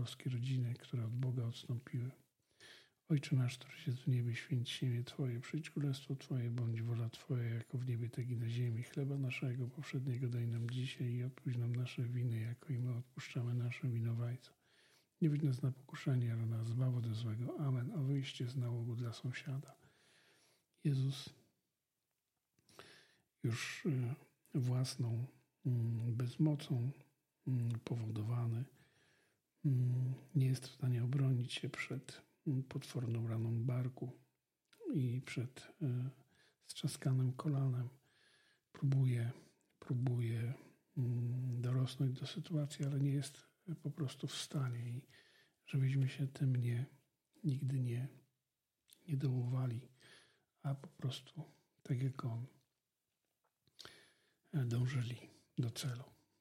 boskie rodziny, które od Boga odstąpiły. Ojcze nasz, któryś jest w niebie, święć się imię Twoje, przyjdź królestwo Twoje, bądź wola Twoja, jako w niebie, tak i na ziemi. Chleba naszego powszedniego daj nam dzisiaj i odpuść nam nasze winy, jako i my odpuszczamy naszym winowajcom. Nie wódź nas na pokuszenie, ale nas zbaw ode złego. Amen. O wyjście z nałogu dla sąsiada. Jezus już własną bezmocą powodowany nie jest w stanie obronić się przed potworną raną barku i przed strzaskanym kolanem. Próbuje dorosnąć do sytuacji, ale nie jest po prostu w stanie i żebyśmy się tym nigdy nie dołowali, a po prostu tak jak on dążyli do celu.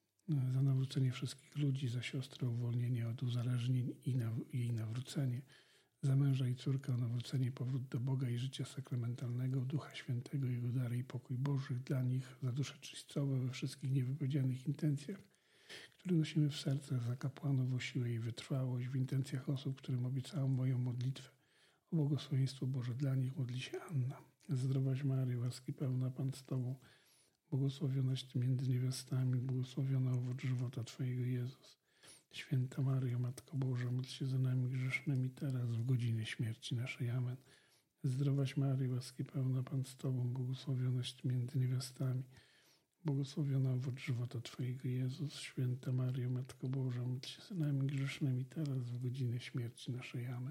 Za nawrócenie wszystkich ludzi, za siostrę uwolnienie od uzależnień i jej nawrócenie, za męża i córkę o nawrócenie, powrót do Boga i życia sakramentalnego, Ducha Świętego, Jego dary i pokój Bożych dla nich, za dusze czystowe we wszystkich niewypowiedzianych intencjach, które nosimy w sercach, za kapłanów o siłę i wytrwałość, w intencjach osób, którym obiecałem moją modlitwę. O błogosławieństwo Boże dla nich modli się Anna. Zdrowaś Maryjo, łaski pełna, Pan z Tobą, błogosławionaś Ty między niewiastami, błogosławiona owoc żywota Twojego Jezus. Święta Maryjo, Matko Boża, módl się za nami grzesznymi teraz, w godzinę śmierci naszej. Amen. Zdrowaś Maryjo, łaski pełna, Pan z Tobą, błogosławionaś Ty między niewiastami, błogosławiona owoc żywota Twojego Jezus. Święta Maryjo, Matko Boża, módl się za nami grzesznymi teraz, w godzinę śmierci naszej. Amen.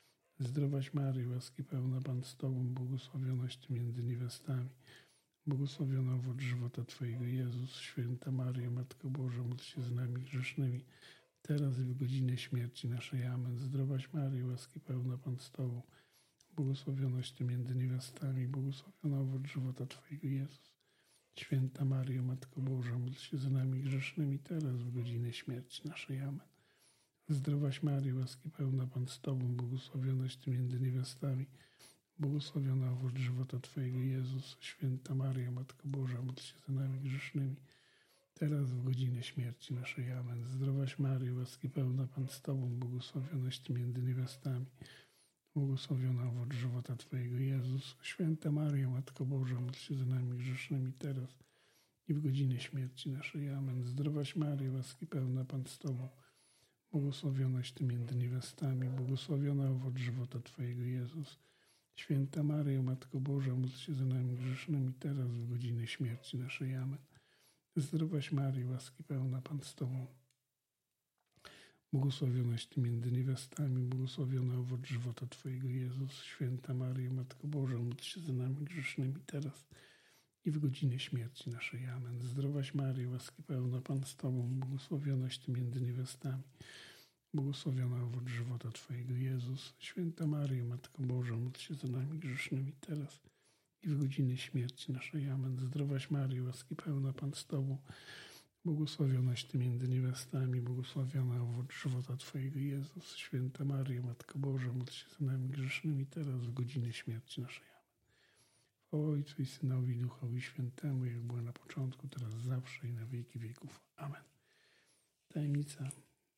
Zdrowaś Maryjo, łaski pełna, Pan z Tobą, błogosławionaś Ty między niewiastami, błogosławiona owoc żywota Twojego Jezus. Święta Maryjo, Matko Boża, módl się za nami grzesznymi, teraz i w godzinę śmierci naszej. Amen. Zdrowaś Maryjo, łaski pełna, Pan z Tobą, błogosławionaś Ty między niewiastami, błogosławiona owoc żywota Twojego Jezus. Święta Maryjo, Matko Boża, módl się za nami grzesznymi, teraz w godzinę śmierci naszej. Amen. Zdrowaś Maryjo, łaski pełna, Pan z Tobą, błogosławionaś Ty między niewiastami, błogosławiona owoc żywota Twojego Jezus. Święta Maryjo, Matko Boża, módl się za nami grzesznymi, teraz w godzinę śmierci naszej. Amen. Zdrowaś Maryjo, łaski pełna, Pan z Tobą, błogosławionaś Ty między niewiastami, błogosławiona owoc żywota Twojego Jezus. Święta Maryjo, Matko Boża, módl się za nami grzesznymi, teraz i w godzinę śmierci naszej. Amen. Zdrowaś Maryjo, łaski pełna, Pan z Tobą, błogosławionaś Ty między niewiastami, błogosławiona owoc żywota Twojego Jezus. Święta Maryjo, Matko Boża, módl się za nami grzesznymi, teraz w godzinę śmierci naszej. Amen. Zdrowaś Maryjo, łaski pełna, Pan z Tobą, błogosławionaś Ty między niewiastami, błogosławiona owoc żywota Twojego Jezus. Święta Maryjo, Matko Boża, módl się za nami grzesznymi, teraz i w godzinę śmierci naszej. Amen. Zdrowaś Maryjo, łaski pełna, Pan z Tobą, błogosławionaś Ty między niewiastami, błogosławiona owoc żywota Twojego Jezus. Święta Maryjo, Matko Boża, módl się za nami grzesznymi, teraz i w godzinę śmierci naszej. Amen. Zdrowaś Maryjo, łaski pełna, Pan z Tobą, błogosławionaś Ty między niewiastami, błogosławiona owoc żywota Twojego Jezus. Święta Maryjo, Matko Boża, módl się za nami grzesznymi, teraz w godzinę śmierci naszej. Amen. O Ojcu i Synowi, i Duchowi Świętemu, jak było na początku, teraz zawsze i na wieki wieków. Amen. Tajemnica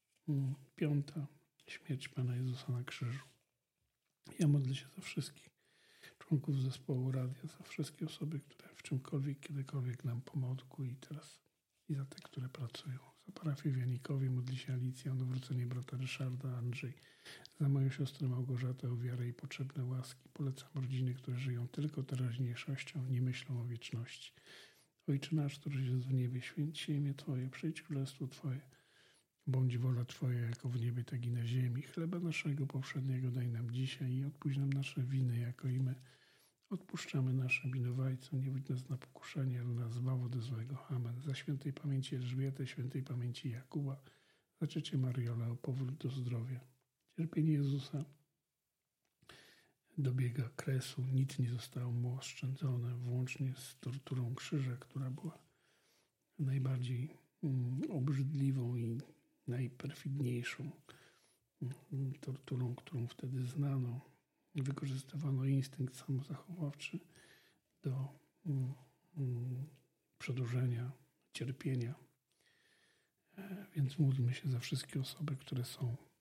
5. Śmierć Pana Jezusa na krzyżu. Ja modlę się za wszystkich członków zespołu radia, za wszystkie osoby, które w czymkolwiek, kiedykolwiek nam pomogły i teraz i za te, które pracują. Za parafię w Janikowie modli się Alicja o nawrócenie brata Ryszarda, Andrzej. Za moją siostrę Małgorzatę o wiarę i potrzebne łaski. Polecam rodziny, które żyją tylko teraźniejszością, nie myślą o wieczności. Ojcze nasz, któryś jest w niebie, święć się imię Twoje, przyjdź królestwo Twoje. Bądź wola Twoja, jako w niebie, tak i na ziemi. Chleba naszego powszedniego daj nam dzisiaj i odpuść nam nasze winy, jako i my odpuszczamy naszym winowajcom. Nie wódź nas na pokuszenie, ale nas zbaw ode złego. Amen. Za świętej pamięci Elżbiety, świętej pamięci Jakuba, za Ciocię Mariolę o powrót do zdrowia. Cierpienie Jezusa dobiega kresu, nic nie zostało mu oszczędzone, włącznie z torturą krzyża, która była najbardziej obrzydliwą i najperfidniejszą torturą, którą wtedy znano. Wykorzystywano instynkt samozachowawczy do przedłużenia cierpienia. Więc módlmy się za wszystkie osoby, które są